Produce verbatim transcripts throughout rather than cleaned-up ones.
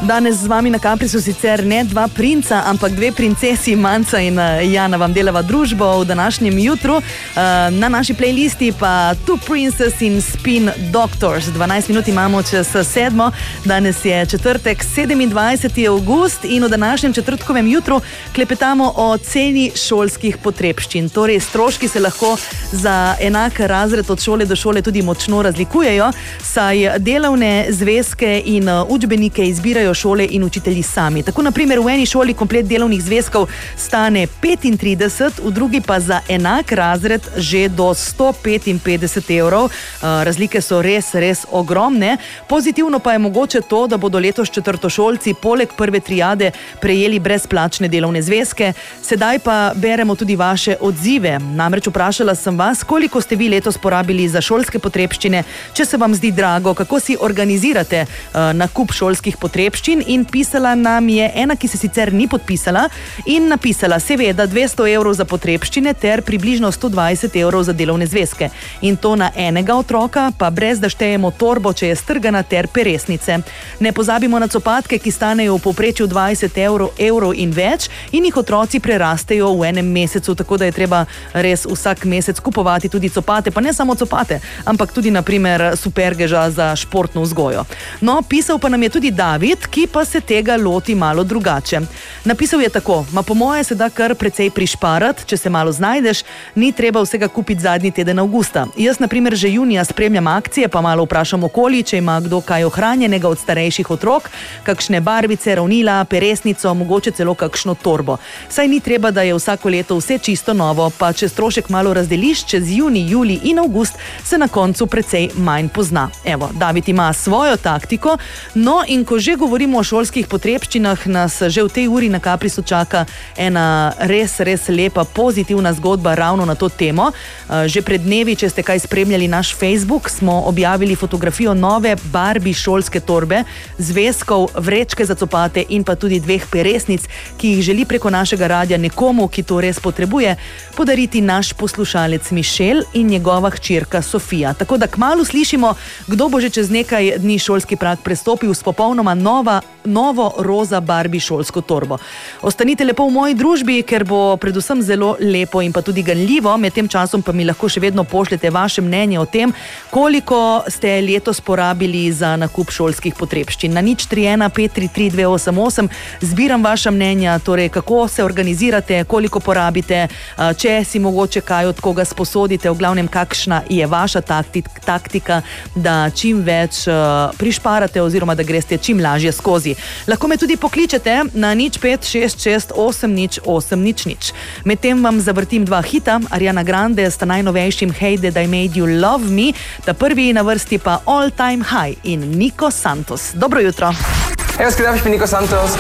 Danes z vami na Caprisu sicer ne dva princa, ampak dve princesi, Manca in Jana, vam delava družbo v današnjem jutru. Na naši playlisti pa Two Princes in Spin Doctors. dvanajst minut imamo čez sedmo. Danes je četrtek, sedemindvajseti avgust in v današnjem četrtkovem jutru klepetamo o ceni šolskih potrebščin. Torej, stroški se lahko za enak razred od šole do šole tudi močno razlikujejo, saj delovne zvezke in učbenike izbirajo šole in učitelji sami. Tako na primer v eni šoli komplet delovnih zvezkov stane petintrideset, v drugi pa za enak razred že do sto petinpetdeset evrov. Razlike so res, res ogromne. Pozitivno pa je mogoče to, da bodo letos četrtošolci poleg prve triade prejeli brezplačne delovne zvezke. Sedaj pa beremo tudi vaše odzive. Namreč vprašala sem vas, koliko ste vi letos porabili za šolske potrebščine, če se vam zdi drago, kako si organizirate uh, nakup šolskih potrebščin, in pisala nam je ena, ki se sicer ni podpisala in napisala, seveda dvesto evrov za potrebščine ter približno sto dvajset evrov za delovne zvezke. In to na enega otroka, pa brez da štejemo torbo, če je strgana, ter peresnice. Ne pozabimo na copatke, ki stanejo v povprečju dvajset evrov, evrov in več in jih otroci prerastejo v enem mesecu, tako da je treba res vsak mesec kupovati tudi copate, pa ne samo copate, ampak tudi na primer supergeža za športno vzgojo. No, pisal pa nam je tudi David, ki pa se tega loti malo drugače. Napisal je tako: ma po moje se da kar precej prišparat, če se malo znajdeš, ni treba vsega kupiti zadnji teden avgusta. Jaz na primer že junija spremljam akcije, pa malo vprašam okoli, če ima kdo kaj ohranjenega od starejših otrok, kakšne barvice, ravnila, peresnico, mogoče celo kakšno torbo. Saj ni treba, da je vsako leto vse čisto novo, pa če strošek malo razdeliš čez junij, julij in avgust, se na koncu precej manj pozna. Evo, David ima svojo taktiko. No, in ko že govorimo o šolskih potrebščinah, nas že v tej uri na Caprisu čaka ena res, res lepa, pozitivna zgodba ravno na to temo. Že pred dnevi, če ste kaj spremljali naš Facebook, smo objavili fotografijo nove Barbie šolske torbe, zvezkov, vrečke za copate in pa tudi dveh peresnic, ki jih želi preko našega radia nekomu, ki to res potrebuje, podariti naš poslušalec Mišel in njegova hčerka Sofija. Tako da kmalu slišimo, kdo bo že čez nekaj dni šolski prag prestopil s popolnoma nova, novo roza Barbie šolsko torbo. Ostanite lepo v moji družbi, ker bo predvsem zelo lepo in pa tudi ganljivo. Med tem časom pa mi lahko še vedno pošljete vaše mnenje o tem, koliko ste letos porabili za nakup šolskih potrebščin. Na nič tri ena pet tri tri dve osem osem zbiram vaša mnenja, torej kako se organizirate, koliko porabite, če si mogoče kaj od koga sposodite, v glavnem kakšna je vaša taktik, taktika, da čim več uh, prišparate oziroma da greste čim lažje skozi. Lahko me tudi pokličete na nič pet šest šest osem nič osem nič nič. Medtem vam zavrtim dva hita, Ariana Grande sta najnovejšim Hey Did I Made You Love Me, ta prvi na vrsti pa All Time High in Nico Santos. Dobro jutro. Hey, was geht ab? Ich bin Nico Santos.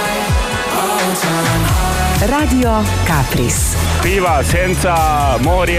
Radio Capris. Piva, senza, morje.